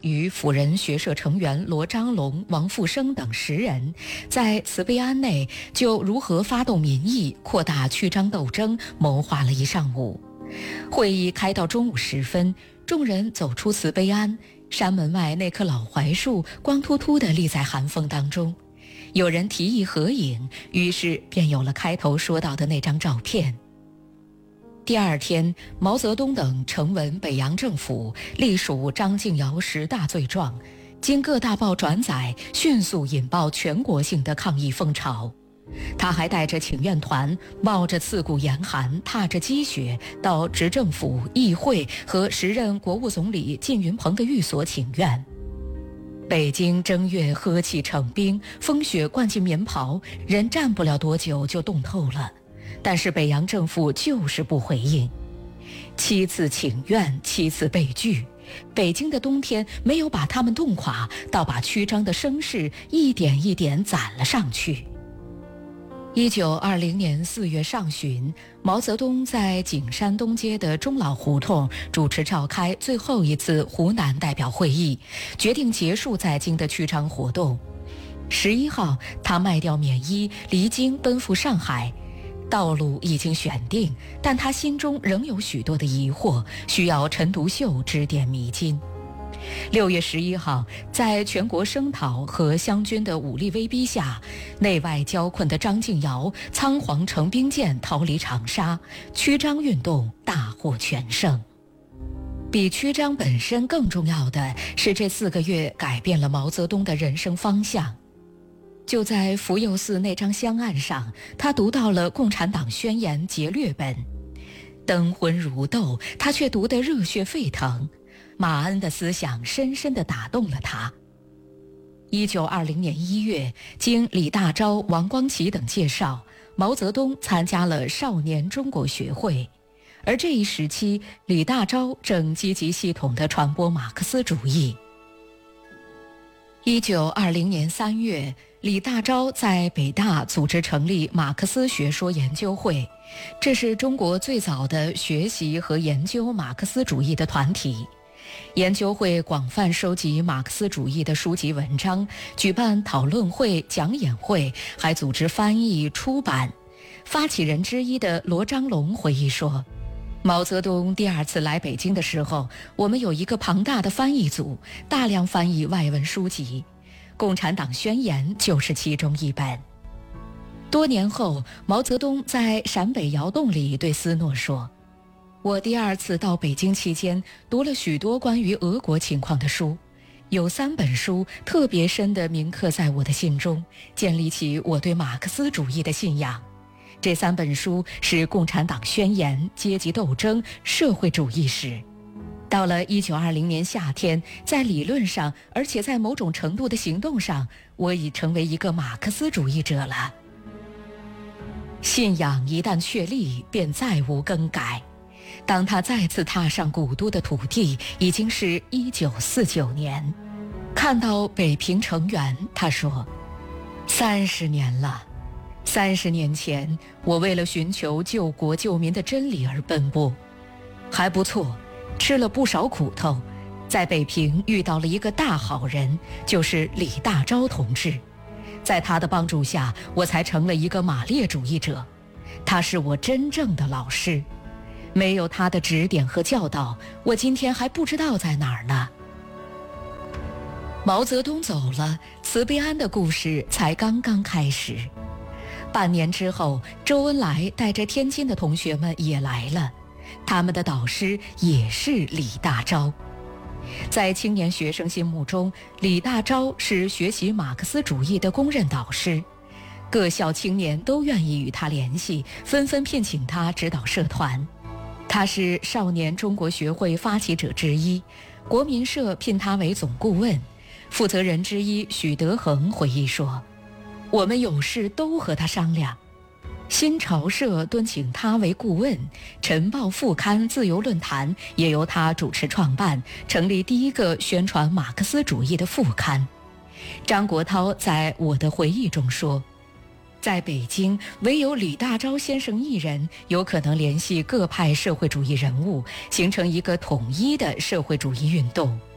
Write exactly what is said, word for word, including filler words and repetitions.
与辅仁学社成员罗章龙、王复生等十人，在慈悲庵内就如何发动民意、扩大曲张斗争谋划了一上午。会议开到中午时分，众人走出慈悲庵，山门外那棵老槐树光秃秃地立在寒风当中。有人提议合影，于是便有了开头说到的那张照片。第二天，毛泽东等呈文北洋政府，隶属张敬尧十大罪状，经各大报转载，迅速引爆全国性的抗议风潮。他还带着请愿团，冒着刺骨严寒，踏着积雪，到执政府、议会和时任国务总理靳云鹏的寓所请愿。北京正月呵气成冰，风雪灌进棉袍，人站不了多久就冻透了。但是北洋政府就是不回应，七次请愿，七次被拒。北京的冬天没有把他们冻垮，倒把曲张的声势一点一点攒了上去。一九二零年四月上旬，毛泽东在景山东街的钟老胡同主持召开最后一次湖南代表会议，决定结束在京的曲张活动。十一号，他卖掉缅衣，离京奔赴上海。道路已经选定，但他心中仍有许多的疑惑，需要陈独秀指点迷津。六月十一号，在全国声讨和湘军的武力威逼下，内外交困的张敬尧仓皇乘兵舰逃离长沙，曲张运动大获全胜。比曲张本身更重要的是，这四个月改变了毛泽东的人生方向。就在福佑寺那张香案上，他读到了《共产党宣言》节略本，灯昏如豆，他却读得热血沸腾。马恩的思想深深地打动了他。一九二零年一月，经李大钊、王光启等介绍，毛泽东参加了少年中国学会。而这一时期，李大钊正积极系统地传播马克思主义。一九二零年三月，李大钊在北大组织成立马克思学说研究会，这是中国最早的学习和研究马克思主义的团体。研究会广泛收集马克思主义的书籍文章，举办讨论会、讲演会，还组织翻译、出版。发起人之一的罗章龙回忆说，毛泽东第二次来北京的时候，我们有一个庞大的翻译组，大量翻译外文书籍，《共产党宣言》就是其中一本。多年后，毛泽东在陕北窑洞里对斯诺说，我第二次到北京期间，读了许多关于俄国情况的书，有三本书特别深地铭刻在我的心中，建立起我对马克思主义的信仰。这三本书是《共产党宣言》、阶级斗争、社会主义史。到了一九二零年夏天，在理论上，而且在某种程度的行动上，我已成为一个马克思主义者了。信仰一旦确立，便再无更改。当他再次踏上古都的土地，已经是一九四九年。看到北平城垣，他说，三十年了。三十年前，我为了寻求救国救民的真理而奔波，还不错，吃了不少苦头。在北平遇到了一个大好人，就是李大钊同志。在他的帮助下，我才成了一个马列主义者。他是我真正的老师。没有他的指点和教导，我今天还不知道在哪儿呢。毛泽东走了，慈悲庵的故事才刚刚开始。半年之后，周恩来带着天津的同学们也来了，他们的导师也是李大钊。在青年学生心目中，李大钊是学习马克思主义的公认导师，各校青年都愿意与他联系，纷纷聘请他指导社团。他是少年中国学会发起者之一，国民社聘他为总顾问。负责人之一许德衡回忆说，我们有事都和他商量。新潮社敦请他为顾问，晨报副刊自由论坛也由他主持创办，成立第一个宣传马克思主义的副刊。张国焘在我的回忆中说，在北京唯有李大钊先生一人有可能联系各派社会主义人物，形成一个统一的社会主义运动。